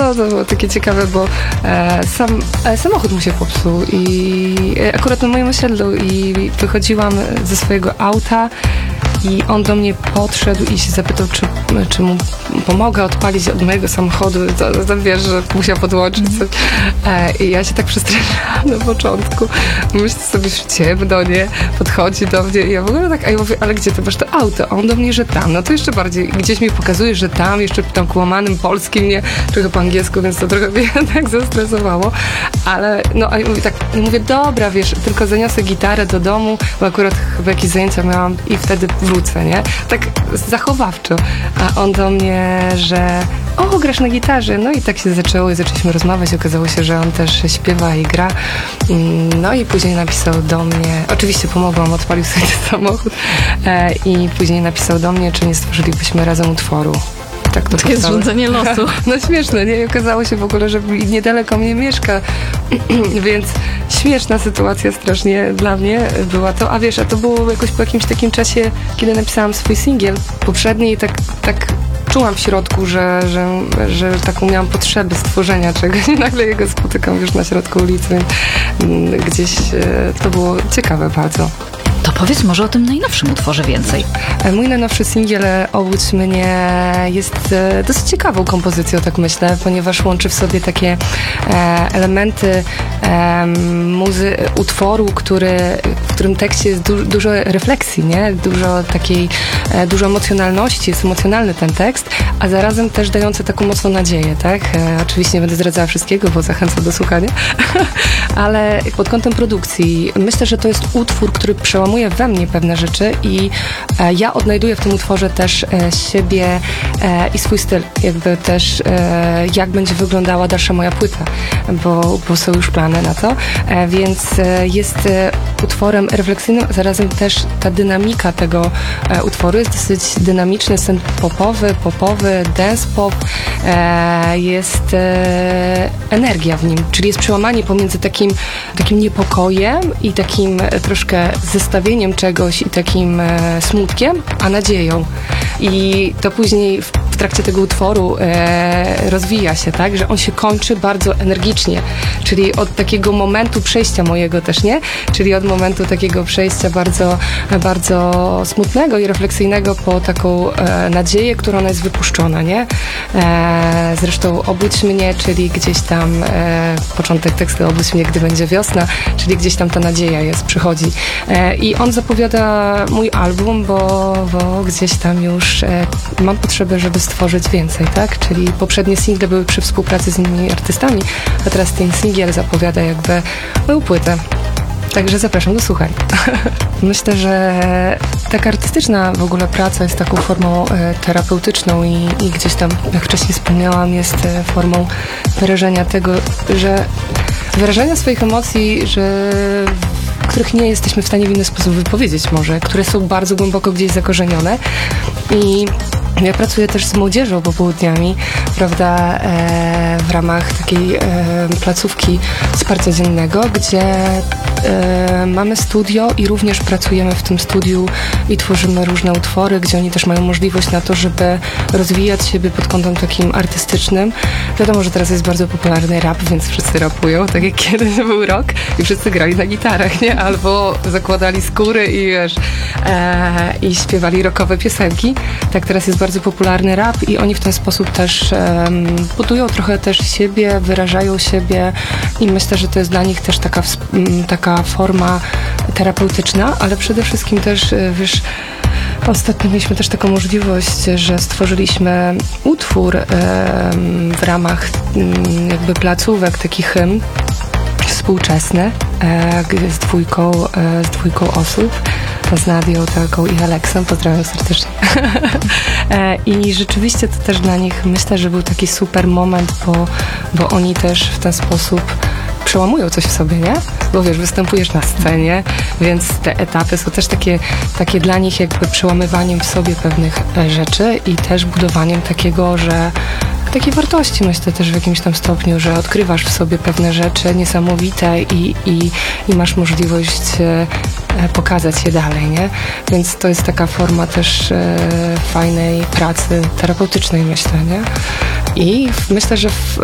to było takie ciekawe, bo samochód mu się popsuł i akurat na moim osiedlu i wychodziłam ze swojego auta i on do mnie podszedł i się zapytał, czy mu pomogę odpalić od mojego samochodu. To wiesz, że musiał podłączyć coś. I ja się tak przestraszyłam na początku. Myślę sobie, że ciemno, podchodzi do mnie i ja w ogóle tak, a ja mówię, ale gdzie ty masz to auto? A on do mnie, że tam. No to jeszcze bardziej, gdzieś mi pokazuje, że tam, jeszcze tam łamanym polskim, nie, trochę po angielsku, więc to trochę mnie tak zestresowało. Ale no, a mówię, dobra, wiesz, tylko zaniosę gitarę do domu, bo akurat chyba jakieś zajęcia miałam i wtedy wrócę, nie? Tak zachowawczo. A on do mnie, że grasz na gitarze. No i tak się zaczęło i zaczęliśmy rozmawiać. Okazało się, że on też śpiewa i gra. No i później napisał do mnie, oczywiście pomogłam, odpalił sobie ten samochód i później napisał do mnie, czy nie stworzylibyśmy razem utworu. Tak to jest zrządzenie losu. No śmieszne, nie? I okazało się w ogóle, że niedaleko mnie mieszka, więc śmieszna sytuacja strasznie dla mnie była to. A wiesz, a to było jakoś po jakimś takim czasie, kiedy napisałam swój singiel poprzedni i tak czułam w środku, że taką miałam potrzebę stworzenia czegoś i nagle jego spotykam już na środku ulicy, więc gdzieś to było ciekawe bardzo. To powiedz może o tym najnowszym utworze więcej. Mój najnowszy singiel Obudź mnie jest dosyć ciekawą kompozycją, tak myślę, ponieważ łączy w sobie takie elementy utworu, w którym tekście jest dużo refleksji, nie? Dużo emocjonalności, jest emocjonalny ten tekst, a zarazem też dający taką mocną nadzieję, tak? Oczywiście nie będę zdradzała wszystkiego, bo zachęcam do słuchania, ale pod kątem produkcji myślę, że to jest utwór, który przełamuje we mnie pewne rzeczy i ja odnajduję w tym utworze też siebie i swój styl, jakby też jak będzie wyglądała dalsza moja płyta, bo są już plany na to, więc jest utworem refleksyjnym, a zarazem też ta dynamika tego utworu jest dosyć dynamiczny, jest ten popowy, dance pop, jest energia w nim, czyli jest przełamanie pomiędzy takim niepokojem i takim troszkę zestawieniem czegoś i takim smutkiem, a nadzieją. I to później w trakcie tego utworu rozwija się, tak, że on się kończy bardzo energicznie, czyli od takiego momentu przejścia mojego też, nie? Czyli od momentu takiego przejścia bardzo, bardzo smutnego i refleksyjnego po taką nadzieję, która ona jest wypuszczona, nie? Zresztą Obudź mnie, czyli gdzieś tam początek tekstu Obudź mnie, gdy będzie wiosna, czyli gdzieś tam ta nadzieja przychodzi. I on zapowiada mój album, bo gdzieś tam już mam potrzebę, żeby stworzyć więcej, tak? Czyli poprzednie single były przy współpracy z innymi artystami, a teraz ten singiel zapowiada jakby moją płytę. Także zapraszam do słuchania. Myślę, że taka artystyczna w ogóle praca jest taką formą terapeutyczną i gdzieś tam, jak wcześniej wspomniałam, jest formą wyrażenia tego, wyrażenia swoich emocji, których nie jesteśmy w stanie w inny sposób wypowiedzieć może, które są bardzo głęboko gdzieś zakorzenione. I ja pracuję też z młodzieżą popołudniami, prawda, w ramach takiej placówki wsparcia dziennego, gdzie mamy studio i również pracujemy w tym studiu i tworzymy różne utwory, gdzie oni też mają możliwość na to, żeby rozwijać siebie pod kątem takim artystycznym. Wiadomo, że teraz jest bardzo popularny rap, więc wszyscy rapują, tak jak kiedyś był rock i wszyscy grali na gitarach, nie? Albo zakładali skóry i wiesz, i śpiewali rockowe piosenki. Tak teraz jest bardzo popularny rap i oni w ten sposób też budują trochę też siebie, wyrażają siebie i myślę, że to jest dla nich też taka forma terapeutyczna, ale przede wszystkim też, wiesz, ostatnio mieliśmy też taką możliwość, że stworzyliśmy utwór w ramach jakby placówek, taki hymn współczesny, z dwójką osób, z Nadią, Telką i Aleksem. Pozdrawiam serdecznie. I rzeczywiście to też dla nich, myślę, że był taki super moment, bo oni też w ten sposób przełamują coś w sobie, nie? Bo wiesz, występujesz na scenie, więc te etapy są też takie dla nich jakby przełamywaniem w sobie pewnych rzeczy i też budowaniem takiej wartości, myślę też w jakimś tam stopniu, że odkrywasz w sobie pewne rzeczy niesamowite i masz możliwość pokazać je dalej, nie? Więc to jest taka forma też fajnej pracy terapeutycznej, myślę, nie? I myślę, że